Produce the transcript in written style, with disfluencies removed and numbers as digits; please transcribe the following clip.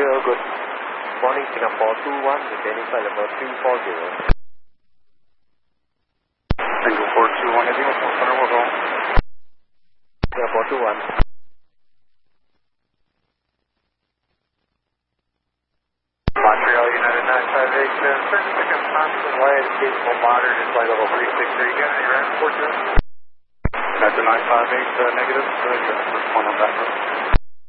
Montreal, good morning, Singapore 21, retaining flight level 340. Singapore 21, heading up on center, we're going. Singapore 21. Montreal United 958, 30 seconds, constant wide, capable moderate, is flight level 363 again, are you ready? United 958, negative, respond on that road.